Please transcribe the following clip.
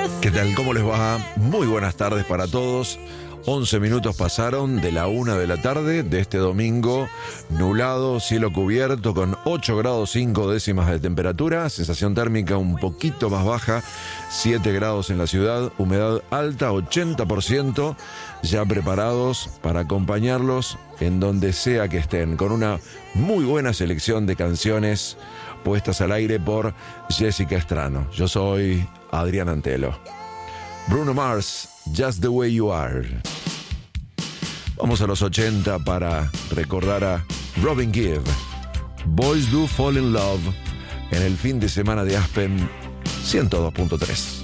¿Qué tal? ¿Cómo les va? Muy buenas tardes para todos. 11 minutos pasaron de la 1 de la tarde de este domingo, nublado, cielo cubierto con 8 grados 5 décimas de temperatura, sensación térmica un poquito más baja, 7 grados en la ciudad, humedad alta, 80%, ya preparados para acompañarlos en donde sea que estén, con una muy buena selección de canciones puestas al aire por Jessica Estrano. Yo soy Adrián Antelo. Bruno Mars, Just the Way You Are. Vamos a los 80 para recordar a Robin Gibb. Boys Do Fall in Love en el fin de semana de Aspen 102.3.